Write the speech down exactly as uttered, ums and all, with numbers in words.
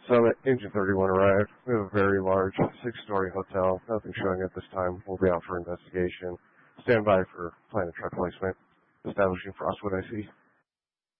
Summit, Engine thirty-one arrived. We have a very large six-story hotel. Nothing showing at this time. We'll be out for investigation. Stand by for planned truck placement. Establishing Frostwood I C.